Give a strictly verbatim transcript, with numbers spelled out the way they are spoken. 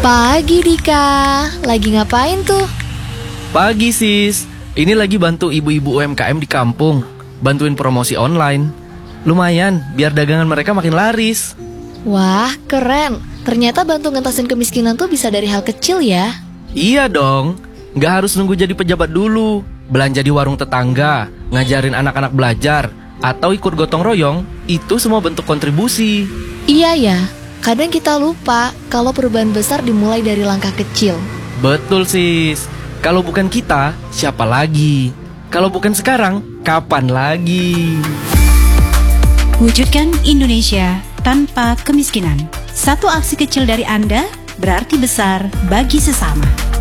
Pagi Dika, lagi ngapain tuh? Pagi sis, ini lagi bantu ibu-ibu U M K M di kampung, bantuin promosi online. Lumayan, biar dagangan mereka makin laris. Wah, keren. Ternyata bantu ngentasin kemiskinan tuh bisa dari hal kecil ya. Iya dong, nggak harus nunggu jadi pejabat dulu. Belanja di warung tetangga, ngajarin anak-anak belajar, atau ikut gotong royong, itu semua bentuk kontribusi. Iya ya, kadang kita lupa kalau perubahan besar dimulai dari langkah kecil. Betul sis, kalau bukan kita, siapa lagi? Kalau bukan sekarang, kapan lagi? Wujudkan Indonesia tanpa kemiskinan. Satu aksi kecil dari Anda berarti besar bagi sesama.